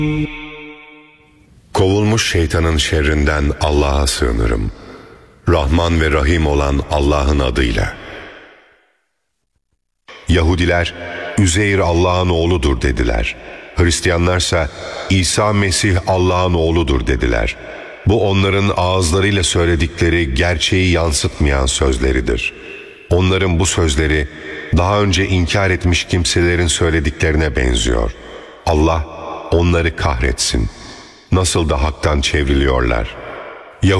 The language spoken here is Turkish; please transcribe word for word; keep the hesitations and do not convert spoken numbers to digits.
Kovulmuş şeytanın şerrinden Allah'a sığınırım. Rahman ve Rahim olan Allah'ın adıyla. Yahudiler, Üzeyr Allah'ın oğludur dediler. Hristiyanlarsa İsa Mesih Allah'ın oğludur dediler. Bu onların ağızlarıyla söyledikleri gerçeği yansıtmayan sözleridir. Onların bu sözleri daha önce inkar etmiş kimselerin söylediklerine benziyor. Allah onları kahretsin. Nasıl da haktan çevriliyorlar.